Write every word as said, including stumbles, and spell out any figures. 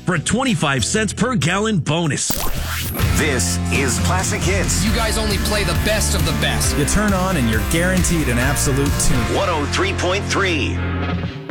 for a twenty-five cents per gallon bonus. This is Classic Hits. You guys only play the best of the best. You turn on and you're guaranteed an absolute tune. one oh three point three.